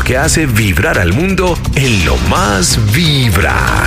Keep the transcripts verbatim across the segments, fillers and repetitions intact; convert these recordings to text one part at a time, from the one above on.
lo que hace vibrar al mundo en Lo Más Vibra.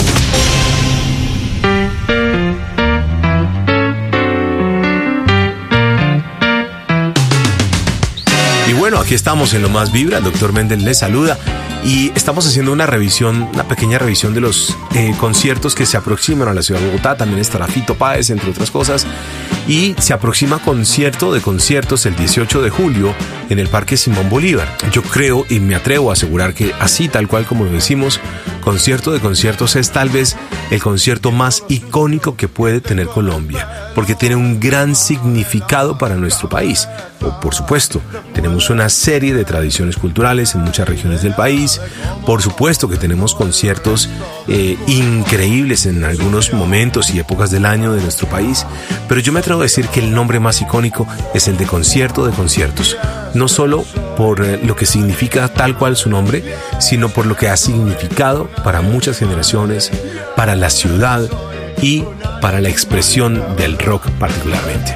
Y bueno, aquí estamos en Lo Más Vibra. El doctor Méndez les saluda y estamos haciendo una revisión, una pequeña revisión de los eh, conciertos que se aproximan a la ciudad de Bogotá. También estará Fito Páez, entre otras cosas. Y se aproxima concierto de conciertos el dieciocho de julio en el Parque Simón Bolívar. Yo creo y me atrevo a asegurar que así, tal cual como lo decimos, concierto de conciertos es tal vez el concierto más icónico que puede tener Colombia, porque tiene un gran significado para nuestro país. O, por supuesto, tenemos una serie de tradiciones culturales en muchas regiones del país. Por supuesto que tenemos conciertos eh, increíbles en algunos momentos y épocas del año de nuestro país, pero yo me atrevo a decir que el nombre más icónico es el de concierto de conciertos, no solo por eh, lo que significa tal cual su nombre, sino por lo que ha significado para muchas generaciones, para la ciudad y para la expresión del rock particularmente.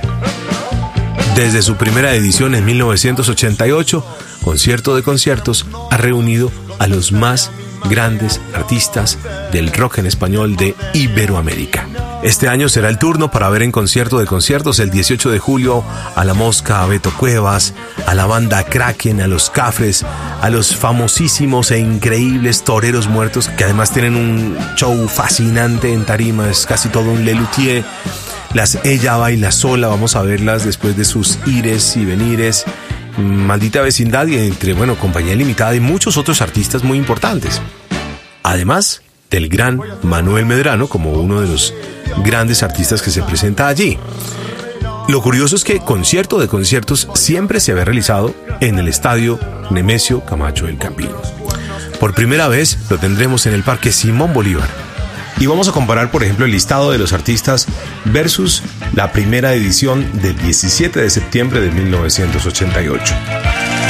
Desde su primera edición en mil novecientos ochenta y ocho, Concierto de Conciertos ha reunido a los más grandes artistas del rock en español de Iberoamérica. Este año será el turno para ver en Concierto de Conciertos el dieciocho de julio a La Mosca, a Beto Cuevas, a la banda Kraken, a los Cafres, a los famosísimos e increíbles Toreros Muertos, que además tienen un show fascinante en tarima, es casi todo un Lelutier. Las Ella Baila Sola, vamos a verlas después de sus ires y venires. Maldita Vecindad y entre, bueno, Compañía Limitada y muchos otros artistas muy importantes. Además del gran Manuel Medrano como uno de los grandes artistas que se presenta allí. Lo curioso es que Concierto de Conciertos siempre se había realizado en el estadio Nemesio Camacho del Campino. Por primera vez lo tendremos en el Parque Simón Bolívar. Y vamos a comparar, por ejemplo, el listado de los artistas versus la primera edición del diecisiete de septiembre de mil novecientos ochenta y ocho.